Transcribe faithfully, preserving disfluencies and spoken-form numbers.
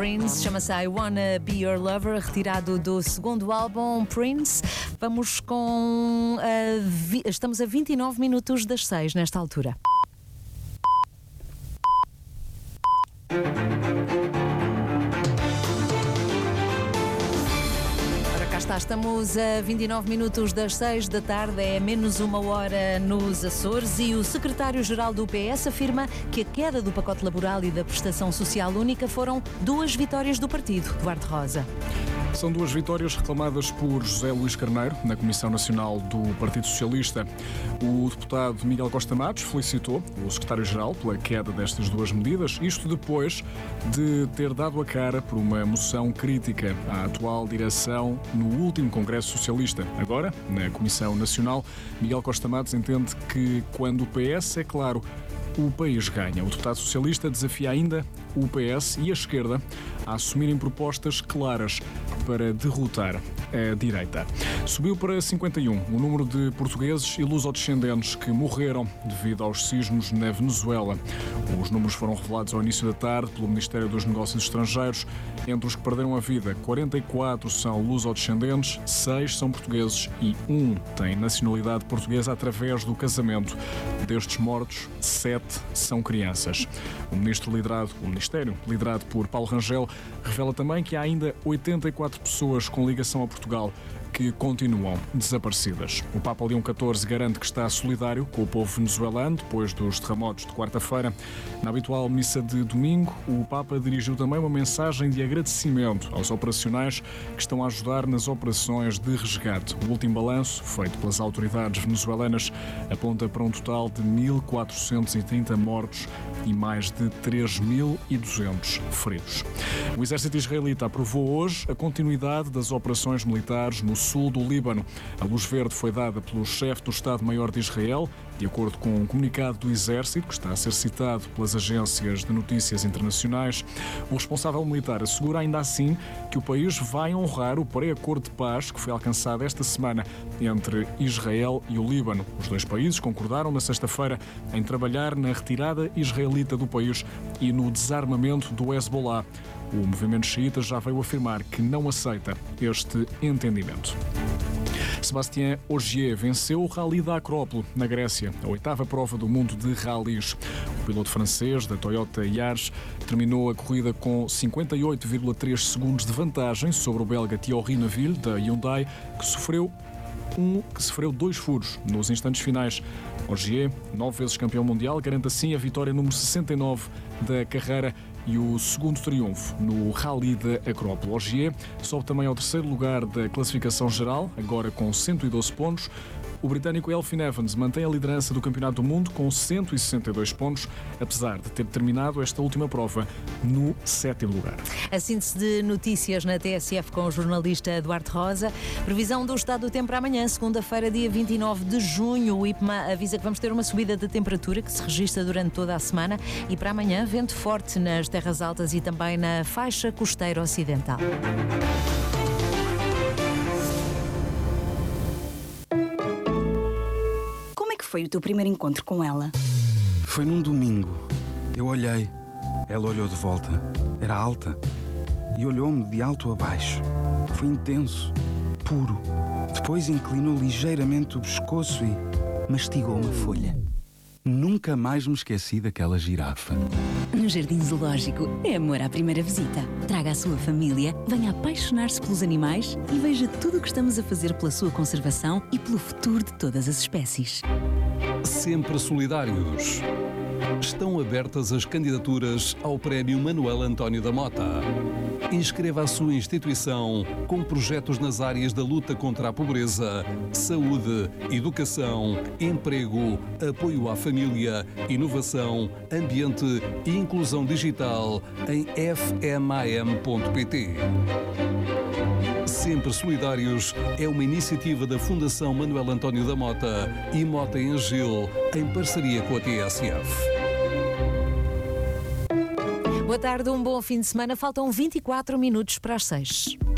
Prince, chama-se I Wanna Be Your Lover, retirado do segundo álbum Prince. Vamos com... Uh, vi... Estamos a vinte e nove minutos das seis nesta altura. Está, estamos a vinte e nove minutos das seis da tarde, é menos uma hora nos Açores, e o secretário-geral do P S afirma que a queda do pacote laboral e da prestação social única foram duas vitórias do partido. Duarte Rosa. São duas vitórias reclamadas por José Luís Carneiro, na Comissão Nacional do Partido Socialista. O deputado Miguel Costa Matos felicitou o secretário-geral pela queda destas duas medidas, isto depois de ter dado a cara por uma moção crítica à atual direção no último Congresso Socialista. Agora, na Comissão Nacional, Miguel Costa Matos entende que quando o P S, é claro, o país ganha. O deputado socialista desafia ainda o P S e a esquerda a assumirem propostas claras para derrotar a direita. Subiu para cinquenta e um o número de portugueses e lusodescendentes que morreram devido aos sismos na Venezuela. Os números foram revelados ao início da tarde pelo Ministério dos Negócios Estrangeiros. Entre os que perderam a vida, quarenta e quatro são lusodescendentes, seis são portugueses e um tem nacionalidade portuguesa através do casamento. Destes mortos, sete são crianças. O ministro liderado, o Ministério, liderado por Paulo Rangel, revela também que há ainda oitenta e quatro pessoas com ligação a Portugal que continuam desaparecidas. O Papa Leão catorze garante que está solidário com o povo venezuelano depois dos terremotos de quarta-feira. Na habitual missa de domingo, o Papa dirigiu também uma mensagem de agradecimento aos operacionais que estão a ajudar nas operações de resgate. O último balanço, feito pelas autoridades venezuelanas, aponta para um total de mil quatrocentos e trinta mortos e mais de três mil e duzentos feridos. O exército israelita aprovou hoje a continuidade das operações militares no sul do Líbano. A luz verde foi dada pelo chefe do Estado-Maior de Israel, de acordo com um comunicado do Exército, que está a ser citado pelas agências de notícias internacionais. O responsável militar assegura ainda assim que o país vai honrar o pré-acordo de paz que foi alcançado esta semana entre Israel e o Líbano. Os dois países concordaram na sexta-feira em trabalhar na retirada israelita do país e no desarmamento do Hezbollah. O movimento xiita já veio afirmar que não aceita este entendimento. Sébastien Ogier venceu o Rally da Acrópole, na Grécia, a oitava prova do mundo de rallies. O piloto francês da Toyota Yaris terminou a corrida com cinquenta e oito vírgula três segundos de vantagem sobre o belga Thierry Neuville, da Hyundai, que sofreu Um que sofreu dois furos nos instantes finais. Ogier, nove vezes campeão mundial, garante assim a vitória número sessenta e nove da carreira e o segundo triunfo no Rally da Acrópole. Ogier sobe também ao terceiro lugar da classificação geral, agora com cento e doze pontos. O britânico Elfyn Evans mantém a liderança do Campeonato do Mundo com cento e sessenta e dois pontos, apesar de ter terminado esta última prova no sétimo lugar. A síntese de notícias na T S F com o jornalista Duarte Rosa. Previsão do estado do tempo para amanhã, segunda-feira, dia vinte e nove de junho. O I P M A avisa que vamos ter uma subida de temperatura que se registra durante toda a semana, e para amanhã vento forte nas terras altas e também na faixa costeira ocidental. Foi o teu primeiro encontro com ela? Foi num domingo. Eu olhei. Ela olhou de volta. Era alta. E olhou-me de alto a baixo. Foi intenso. Puro. Depois inclinou ligeiramente o pescoço e mastigou uma folha. Nunca mais me esqueci daquela girafa. No Jardim Zoológico é amor à primeira visita. Traga a sua família, venha apaixonar-se pelos animais e veja tudo o que estamos a fazer pela sua conservação e pelo futuro de todas as espécies. Sempre solidários. Estão abertas as candidaturas ao Prémio Manuel António da Mota. Inscreva a sua instituição com projetos nas áreas da luta contra a pobreza, saúde, educação, emprego, apoio à família, inovação, ambiente e inclusão digital em f m a m ponto p t. Sempre Solidários é uma iniciativa da Fundação Manuel António da Mota e Mota em Gil, em parceria com a T S F. Boa tarde, um bom fim de semana. Faltam vinte e quatro minutos para as seis.